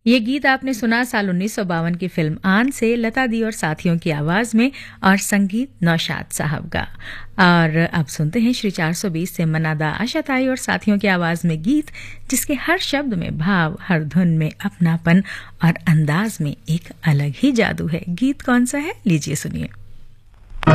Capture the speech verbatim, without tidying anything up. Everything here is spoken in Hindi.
ये गीत आपने सुना साल उन्नीस सौ बावन की फिल्म आन से, लता दी और साथियों की आवाज में, और संगीत नौशाद साहब का। और अब सुनते हैं श्री चार सौ बीस से मनादा आशाताई और साथियों की आवाज में गीत जिसके हर शब्द में भाव, हर धुन में अपनापन और अंदाज में एक अलग ही जादू है। गीत कौन सा है, लीजिए सुनिए।